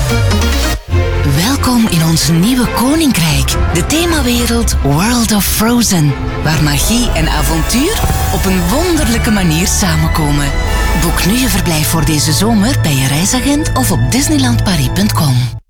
Welkom in ons nieuwe koninkrijk, de themawereld World of Frozen, waar magie en avontuur op een wonderlijke manier samenkomen. Boek nu je verblijf voor deze zomer bij je reisagent of op disneylandparis.com.